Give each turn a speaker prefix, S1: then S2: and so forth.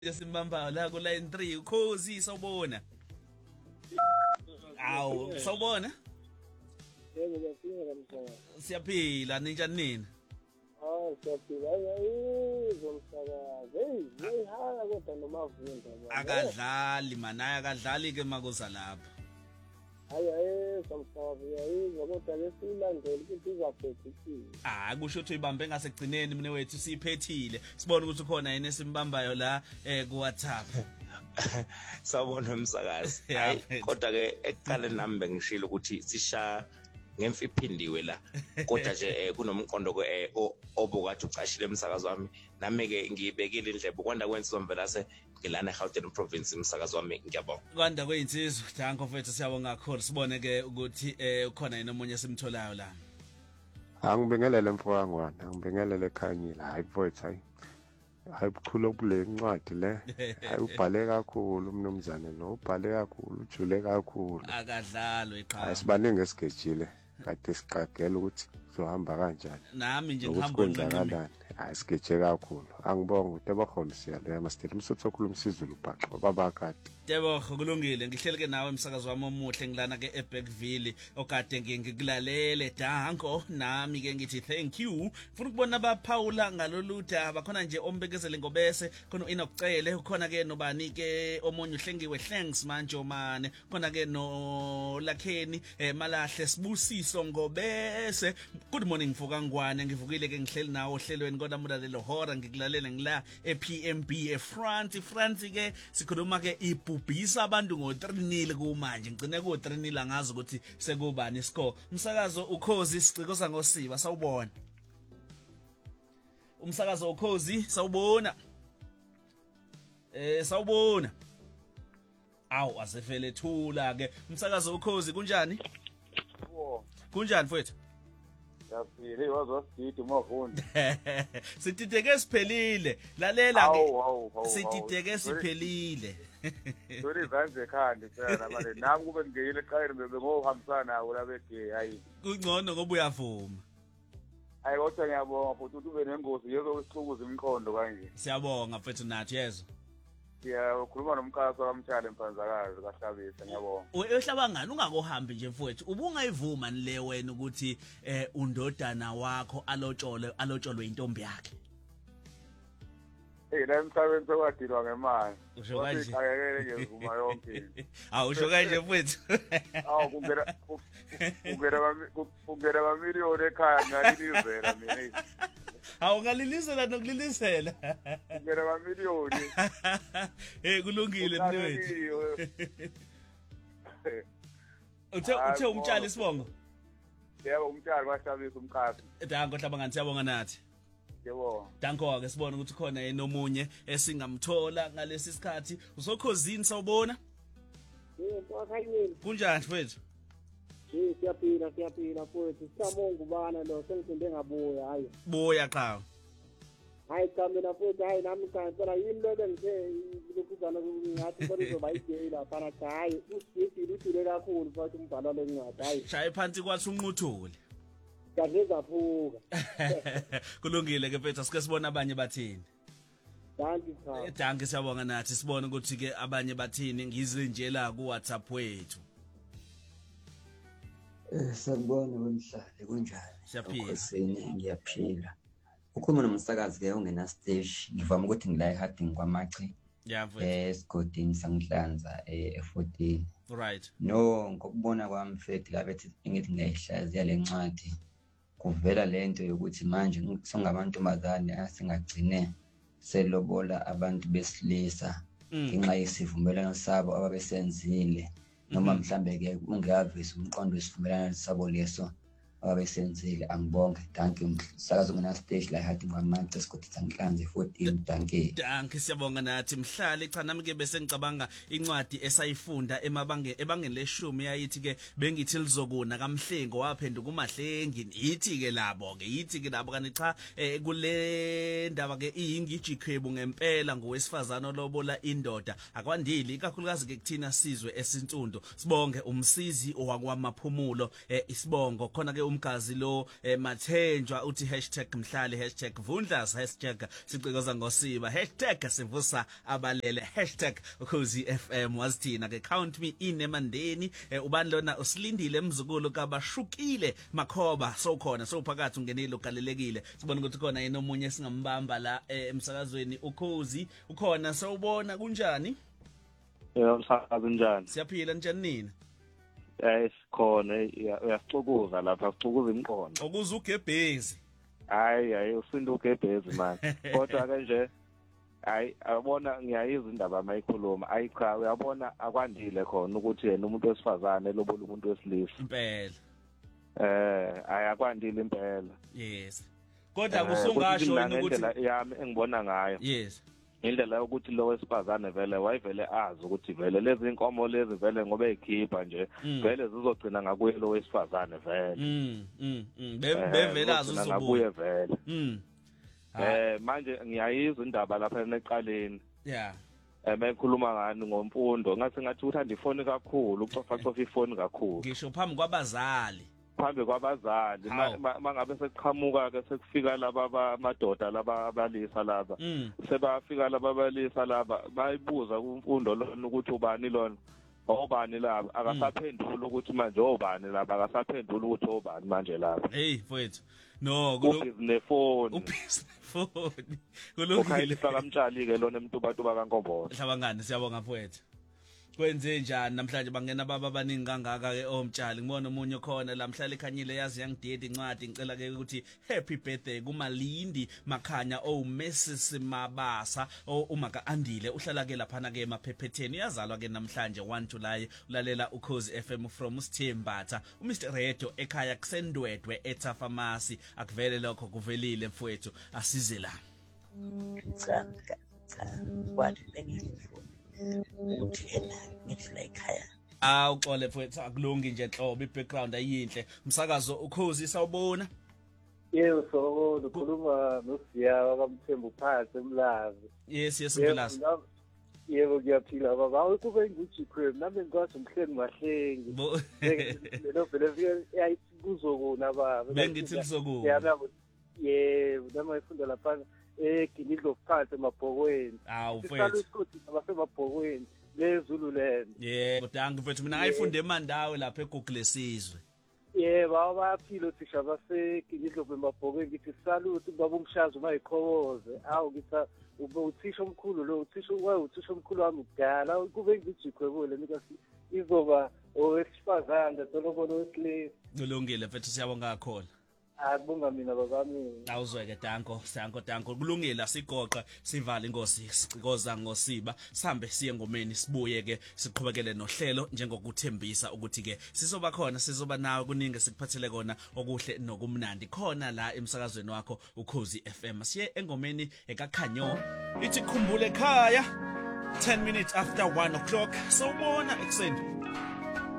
S1: Simbamba la ku line 3 ukhozi sawubona. Awu sawubona?
S2: Yebo ngiyafika msakazi.
S1: Siyaphila ninjani nini?
S2: Siyaphila. Zomsakazi. Hey, haya kodwa nomavunda manje.
S1: Akadlali manaya akadlali ke makuza lapha.
S2: Somsakazi uyayizwa kodwa lesilandela ukuthi izaphethe.
S1: Kusho ukuthi uyibambe ngasekugcineni mine wethu siphethile. Sibone ukuthi ukhona yini esimbambayo la ku WhatsApp.
S3: Sawubona umsakazi. Kodwa ke ekuqaleni nami bengishilo ukuthi sisha ngemfa iphindiwe la. Kodwa nje kunomqondo ke obukade ucashile umsakazi wami. Nami ke ngiyibekile indlebe kwanda kwenza vela se ngilana eGauteng province umsakazi wami ngiyabonga.
S1: Kwanda kweyinsizwa danko mfethu siyabonga kakhulu sibone ke ukuthi ukhona yini omunye simtholayo la.
S4: Angibingelele mfowangwana, angibingelele ekhanyile. Hayi mfowethu hayi. Hayi bukhulu kule ncwadi le. Hayi ubhale kakhulu mnumzane lo, ubhale kakhulu, ujule kakhulu.
S1: Akadlalo iqhawe.
S4: Asibaningi esigejile. Kade siqagela ukuthi sohamba kanjani.
S1: Nami nje ngihamba
S4: onqinqini. Sigeje kakhulu. Angibonga ukuthi abakhomisiya lo masithe umsuthu okhuluma isizulu bhaxo babakade.
S1: Yebo kulungile ngihleli ke nawe umsakazi wami omuhle ngilana ke eBackville okade ngikulalele danko nami ke ngithi thank you ufuna ukubona abaphawula ngaloluda abakhona nje ombekezele ngobese khona inokucele ukhona ke nobani ke omunye uhlengiwe thanks manje omane khona ke no Lakheni Malahle Sibusiso ngobese good morning mfokangwane ngivukile ke ngihleli nawe ohlelweni kodwa mulalelo hora ngikulalele ngila ePMB eFrance ke sikhuluma ke ibhubhisa abantu ngo-3-0 kumanje ngicine ku-3-0 ngazi ukuthi sekubani iscore umsakazo ukhozi siciko sangosiba sawubona umsakazo ukhozi sawubona sawubona awu asefele thula ke umsakazo ukhozi kunjani kunjani mfowethu
S2: Yaphile wazosidide mavunda.
S1: Sidideke siphelile. Lalela ke. Sidideke siphelile.
S2: Sori zanze ekhanda phela manje nami kube ngiyile eqayini bengohambisana nawo la bege hayi.
S1: Kungcono ngoba uyavuma.
S2: Hayi kodwa ngiyabonga futhi ukuthi ube nengozi yezosixukuza imiqondo kanje.
S1: Siyabonga mfethu nathi yezo.
S2: Ukhuluma nomkhalaso kaMtshale Mpanzakazi kaHlabisa ngiyabonga.
S1: Ehlaba ngani ungakohambi nje mfowethu ubungayivuma nile wena ukuthi undodana wakho alotsholwe intombi yakhe.
S2: La emhlabeni sekwadilwa ngemali.
S1: Usho kanje.
S2: Ayekele ngezuma yonke.
S1: Usho kanje mfowethu.
S2: Kungena bamiliyoni ekhaya ngalilizela mina.
S1: Ngalilisela nokulilisela.
S2: Ngena bamiliyoni.
S1: Kulungile mnewethu. Uthe umtshali sibongo.
S2: Yebo umtshali kwaHlabisa umkhasi.
S1: Danko Hlabangani siyabonga nathi.
S2: Yebo.
S1: Danko ke sibone ukuthi khona yena omunye esingamthola ngalesi sikhathi. Usokhozini sawubona?
S2: Yebo akhanyile.
S1: Kunjani mfethu?
S2: Siyaphila mfowethu. Sisabonga ubana lo sengiphinde ngabuya hayi.
S1: Buya qhawe.
S2: Hayi cha mina futhi hayi nami ngicela yini lo ngithe lokuzana ngathi bazoba idea lapha na hayi usifile uthule kakhulu futhi umbhalo lencwadi hayi.
S1: Shaya phansi kwathi unquthule.
S2: Kahle zaphuka.
S1: Kulungile ke mfethu sike sibona abanye bathini.
S2: Danki cha.
S1: Danke siyabonga nathi sibone ukuthi ke abanye bathini ngizwe nje la ku WhatsApp wethu.
S5: Sakubona wemhlali kunjani?
S1: Siyaphila.
S5: Ngiyaphila. Ukhuluma nomsakazi ke ongena stage ngivama ukuthi ngila eHarding kwaMachi. Esigodini sangiHlanza e14.
S1: Right.
S5: No ngokubona kwami mfethu la bethi ngithi ngiyayihlaziya lencwadi. Kuvela lento yokuthi manje songabantomazane asingagcine selobola abantu besilisa ngenxa yesivumelwano sabo ababesenzile noma mhlambe ke ungiyavisa umqondo wesivumelwano sabo leso ababesenzile angibonge danke umsakazo ngena stage la eHarding kwaMachi esigodini sangiHlanza e14 danke.
S1: Danke siyabonga nathi mhlali cha nami ke bese ngicabanga incwadi esayifunda ebangeni leshumi yayithi ke bengithi lizokuna kaMhlengo waphenduka uMahlengi yithi ke labo kanti cha kule ndaba ke iyingijikhwebu ngempela ngowesifazana olobola indoda akwandili ikakhulukazi ke kuthina sizwe esintundu sibonge umsizi owakwamaphumulo isibongo khona ke umgazi lo Mathenjwa uthi #mhlali #vundlas #sicikoza ngosiba #sivusa abalele #Ukhozi FM wasithina ke count me in emandeni ubani lona usilindile emzukulu kabashukile Makhoba sokhona sophakathi ungenile ugalelekile sibona ukuthi khona yena omunye singambamba la emsakazweni Ukhozi ukhona sawubona kunjani
S6: umsakazo njani
S1: siyaphila njani nina
S6: sikhona uyasixukuza lapha sixukuza imqondo
S1: okuza ugebhezi
S6: hayi usinda ugebhezi manje kodwa ke nje hayi abona ngiyayizwa indaba ayikhuluma cha uyabona akwandile khona ukuthi yena umuntu wesifazane lobola umuntu wesilisa
S1: impela
S6: akwandile impela
S1: yes kodwa kusungasho yini ukuthi
S6: yami engibona ngayo
S1: yes
S6: indlela yokuthi lo wesifazane vele wayivele azi ukuthi vele lezi inkomo lezi vele ngoba ekhipha nje vele zizogcina ngakuye lo wesifazane vele
S1: bevela azuzobuya
S6: ngakuye vele manje ngiyayizwa indaba lapha eneqaleni
S1: yeah
S6: emekhuluma ngani ngomfundo ngathi uthanda ifoni kakhulu ucofa ifoni kakhulu
S1: ngisho phambi kwabazali
S6: mangabe sekuqhamuka ke sekufika laba amadoda laba abalisa laba sebafika laba abalisa laba bayibuza kumfundo lona ukuthi ubani lona obani laba akasaphendula ukuthi manje obani laba akasaphendula ukuthi obani manje laba
S1: hey mfowethu no
S6: kubusinefoni
S1: kulungile
S6: ukhayilisa kamtshali ke lona emntubatuba kaNkobola
S1: hlabangani siyabonga mfowethu kwenze njani namhlanje bangena baba abaningi kangaka ke omtshali ngibona umunye khona la mhlali khanyile yazi yangidedi incwadi ngicela ke ukuthi happy birthday kuMalindi Makhanya Mrs Mabasa umaka Andile uhlala ke lapha na ke emaphephetheni yazalwa ke namhlanje 1 July ulalela Ukhozi FM from Sithembatha uMr Redo ekhaya kusendwedwe etha pharmacy akuvele lokho kuvelile mfowethu asize la
S7: cha kwathi bengifuna ukuthi yena ngifuna ekhaya
S1: uxole mfowethu akulungi nje nhlobo ibackground ayinhle umsakazo Ukhozi sawubona
S2: yebo sawubona ukhuluma noSiya kaMthembu phansi emlazi
S1: yes Mlazi
S2: yebo ngiyaphila baba ukube ngijikwe nami ngikwazi umhlengi mahlengi lelo vele ayikuzokuna baba
S1: bengithi lizokuba
S2: yebo nami ngifunda lapha eginidlo phansi emabhokweni
S1: mfowethu
S2: isikhathi abasemabhokweni leZululand
S1: yebo danke mfowethu mina ngayifunde emandawe lapha eGoogle lesizwe
S2: yebo bayaphila uthisha baseginidlo emabhokweni ngithi salute baba umshazi umayiqhokoze ngithi uthisha omkhulu lo uthisha omkhulu wami kudala kube ngijikhwebule nikasi izoba owesifazane dolobolo wesilisa
S1: kulungile mfowethu siyabonga kakhulu
S2: akubonga mina babami
S1: awuzweke danko kulungile sigoqa sivala inkosi sicikoza ngosiba sihambe siye ngomeni sibuye ke siqhubekele nohlelo njengokuthembisa ukuthi ke sizoba khona sizoba nawe kuningi sikuphathele kona okuhle nokumnandi khona la emsakazweni wakho Ukhozi FM siye engomeni ekakhanyo ithi khumbule ekhaya 10 minutes after 1 o'clock sawubona ekseni